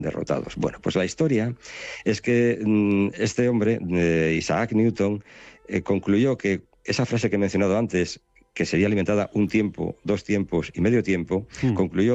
derrotados. Bueno, pues la historia es que este hombre, Isaac Newton, concluyó que esa frase que he mencionado antes, que sería alimentada un tiempo, dos tiempos y medio tiempo, concluyó